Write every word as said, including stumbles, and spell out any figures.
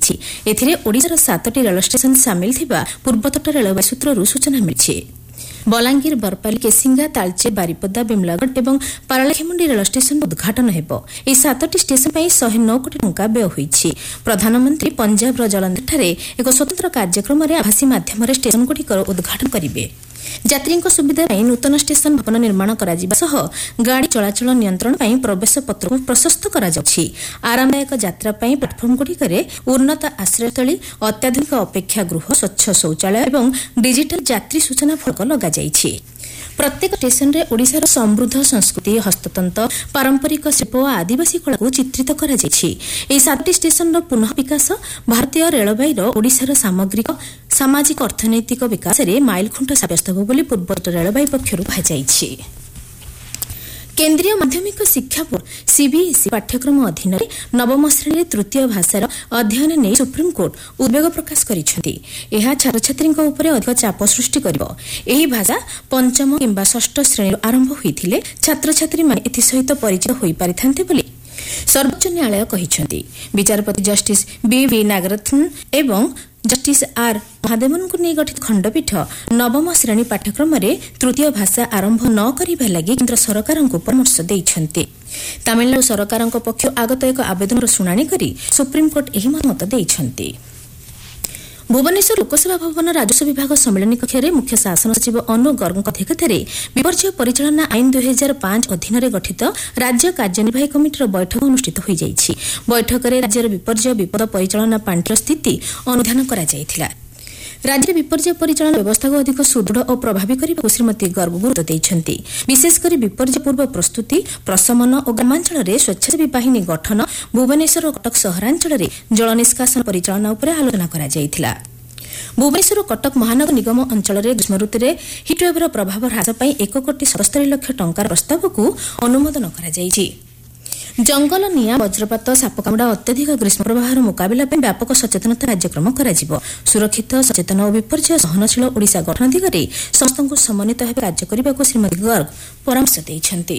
କରାଯାଇଛି। ଏଥିରେ ଓଡ଼ିଶାର ସାତଟି ରେଳ ଷ୍ଟେସନ ସାମିଲ ଥିବା ପୂର୍ବତଟ ରେଳବାଇ ସୂତ୍ରରୁ ସୂଚନା ମିଳିଛି। ବଲାଙ୍ଗୀର, ବରପାଲି, କେସିଙ୍ଗା, ତାଳଚେର, ବାରିପଦା, ବିମଲାଗଡ଼ ଏବଂ ପାରଳାଖେମୁଣ୍ଡି ରେଳ ଷ୍ଟେସନ ଉଦ୍ଘାଟନ ହେବ। ଏହି ସାତଟି ଷ୍ଟେସନ ପାଇଁ ଶହେ ନଅ କୋଟି ଟଙ୍କା ବ୍ୟୟ ହୋଇଛି। ପ୍ରଧାନମନ୍ତ୍ରୀ ପଞ୍ଜାବର ଜଳନ୍ଧରଠାରେ ଏକ ସ୍ୱତନ୍ତ୍ର କାର୍ଯ୍ୟକ୍ରମରେ ଆଭାସୀ ମାଧ୍ୟମରେ ଷ୍ଟେସନଗୁଡ଼ିକର ଉଦ୍ଘାଟନ କରିବେ। ଯାତ୍ରୀଙ୍କ ସୁବିଧା ପାଇଁ ନୂତନ ଷ୍ଟେସନ ଭବନ ନିର୍ମାଣ କରାଯିବା ସହ ଗାଡ଼ି ଚଳାଚଳ ନିୟନ୍ତ୍ରଣ ପାଇଁ ପ୍ରବେଶ ପଥକୁ ପ୍ରଶସ୍ତ କରାଯାଉଛି। ଆରାମଦାୟକ ଯାତ୍ରା ପାଇଁ ପ୍ଲାଟଫର୍ମଗୁଡ଼ିକରେ ଉନ୍ନତ ଆଶ୍ରୟସ୍ଥଳୀ, ଅତ୍ୟାଧୁନିକ ଅପେକ୍ଷା ଗୃହ, ସ୍ୱଚ୍ଛ ଶୌଚାଳୟ ଏବଂ ଡିଜିଟାଲ ଯାତ୍ରୀ ସୂଚନା ଫଳକ ଲଗାଯାଇଛି। ପ୍ରତ୍ୟେକ ଷ୍ଟେସନରେ ଓଡ଼ିଶାର ସମୃଦ୍ଧ ସଂସ୍କୃତି, ହସ୍ତତନ୍ତ, ପାରମ୍ପରିକ ଶିଳ୍ପ ଓ ଆଦିବାସୀ କଳାକୁ ଚିତ୍ରିତ କରାଯାଇଛି। ଏହି ସାତଟି ଷ୍ଟେସନର ପୁନଃ ବିକାଶ ଭାରତୀୟ ରେଳବାଇର ଓଡ଼ିଶାର ସାମଗ୍ରିକ ସାମାଜିକ ଅର୍ଥନୈତିକ ବିକାଶରେ ମାଇଲଖୁଣ୍ଟ ସାବ୍ୟସ୍ତ ହେବ ବୋଲି ପୂର୍ବତଟ ରେଳବାଇ ପକ୍ଷରୁ କୁହାଯାଇଛି। କେନ୍ଦ୍ରୀୟ ମାଧ୍ୟମିକ ଶିକ୍ଷା ବୋର୍ଡ ସିବିଏସ୍ଇ ପାଠ୍ୟକ୍ରମ ଅଧୀନରେ ନବମ ଶ୍ରେଣୀରେ ତୃତୀୟ ଭାଷାର ଅଧ୍ୟୟନ ନେଇ ସୁପ୍ରିମକୋର୍ଟ ଉଦ୍ବେଗ ପ୍ରକାଶ କରିଛନ୍ତି। ଏହା ଛାତ୍ରଛାତ୍ରୀଙ୍କ ଉପରେ ଅଧିକ ଚାପ ସୃଷ୍ଟି କରିବ। ଏହି ଭାଷା ପଞ୍ଚମ କିମ୍ବା ଷଷ୍ଠ ଶ୍ରେଣୀରୁ ଆରମ୍ଭ ହୋଇଥିଲେ ଛାତ୍ରଛାତ୍ରୀମାନେ ଏଥିସହିତ ପରିଚିତ ହୋଇପାରିଥାନ୍ତେ ବୋଲି ସର୍ବୋଚ୍ଚ ନ୍ୟାୟାଳୟ କହିଛନ୍ତି। ବିଚାରପତି ଜଷ୍ଟିସ୍ ବି ଭି ନାଗରତ୍ନ ଏବଂ ଜଷ୍ଟିସ୍ ଆର୍ ମହାଦେବନଙ୍କୁ ନେଇ ଗଠିତ ଖଣ୍ଡପୀଠ ନବମ ଶ୍ରେଣୀ ପାଠ୍ୟକ୍ରମରେ ତୃତୀୟ ଭାଷା ଆରମ୍ଭ ନ କରିବା ଲାଗି କେନ୍ଦ୍ର ସରକାରଙ୍କୁ ପରାମର୍ଶ ଦେଇଛନ୍ତି। ତାମିଲନାଡୁ ସରକାରଙ୍କ ପକ୍ଷରୁ ଆଗତ ଏକ ଆବେଦନର ଶୁଣାଣି କରି ସୁପ୍ରିମକୋର୍ଟ ଏହି ମତାମତ ଦେଇଛନ୍ତି। ଭୁବନେଶ୍ୱର ଲୋକସେବା ଭବନ ରାଜସ୍ୱ ବିଭାଗ ସମ୍ମିଳନୀ କକ୍ଷରେ ମୁଖ୍ୟ ଶାସନ ସଚିବ ଅନୁ ଗର୍ଗଙ୍କ ଅଧ୍ୟକ୍ଷତାରେ ବିପର୍ଯ୍ୟୟ ପରିଚାଳନା ଆଇନ ଦୁଇ ହଜାର ପାଞ୍ଚ ଅଧୀନରେ ଗଠିତ ରାଜ୍ୟ କାର୍ଯ୍ୟନିର୍ବାହୀ କମିଟିର ବୈଠକ ଅନୁଷ୍ଠିତ ହୋଇଯାଇଛି। ବୈଠକରେ ରାଜ୍ୟର ବିପର୍ଯ୍ୟୟ ବିପଦ ପରିଚାଳନା ପାଣ୍ଠିର ସ୍ଥିତି ଅନୁଧ୍ୟାନ କରାଯାଇଥିଲା। ରାଜ୍ୟରେ ବିପର୍ଯ୍ୟୟ ପରିଚାଳନା ବ୍ୟବସ୍ଥାକୁ ଅଧିକ ସୁଦୃଢ଼ ଓ ପ୍ରଭାବୀ କରିବାକୁ ଶ୍ରୀମତୀ ଗର୍ଗ ଗୁରୁତ୍ୱ ଦେଇଛନ୍ତି। ବିଶେଷକରି ବିପର୍ଯ୍ୟୟ ପୂର୍ବ ପ୍ରସ୍ତୁତି, ପ୍ରଶମନ ଓ ଗ୍ରାମାଞ୍ଚଳରେ ସ୍ୱେଚ୍ଛାସେବୀ ବାହିନୀ ଗଠନ, ଭୁବନେଶ୍ୱର ଓ କଟକ ସହରାଞ୍ଚଳରେ ଜଳ ନିଷ୍କାସନ ପରିଚାଳନା ଉପରେ ଆଲୋଚନା କରାଯାଇଥିଲା। ଭୁବନେଶ୍ୱର ଓ କଟକ ମହାନଗର ନିଗମ ଅଞ୍ଚଳରେ ଗ୍ରୀଷ୍ମ ଋତୁରେ ହିଟ୍ୱେଭ୍ର ପ୍ରଭାବ ହ୍ରାସ ପାଇଁ ଏକ କୋଟି ସତସ୍ତରୀ ଲକ୍ଷ ଟଙ୍କାର ପ୍ରସ୍ତାବକୁ ଅନୁମୋଦନ କରାଯାଇଛି। ଜଙ୍ଗଲ ନିଆଁ, ବଜ୍ରପାତ, ସାପକାମୁଡ଼ା ଅତ୍ୟଧିକ ଗ୍ରୀଷ୍ମ ପ୍ରବାହର ମୁକାବିଲା ପାଇଁ ବ୍ୟାପକ ସଚେତନତା କାର୍ଯ୍ୟକ୍ରମ କରାଯିବ। ସୁରକ୍ଷିତ, ସଚେତନ ଓ ବିପର୍ଯ୍ୟୟ ସହନଶୀଳ ଓଡ଼ିଶା ଗଠନ ଦିଗରେ ସମସ୍ତଙ୍କୁ ସମନ୍ୱିତ ଭାବେ କାର୍ଯ୍ୟ କରିବାକୁ ଶ୍ରୀମତୀ ଗର୍ଗ ପରାମର୍ଶ ଦେଇଛନ୍ତି।